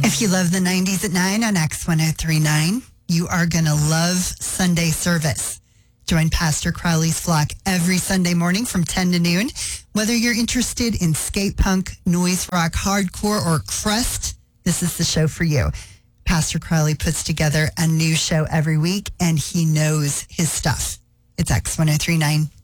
If you love the 90s at 9 on X1039, you are going to love Sunday service. Join Pastor Crowley's flock every Sunday morning from 10 to noon. Whether you're interested in skate punk, noise rock, hardcore, or crust, this is the show for you. Pastor Crowley puts together a new show every week, and he knows his stuff. It's X1039.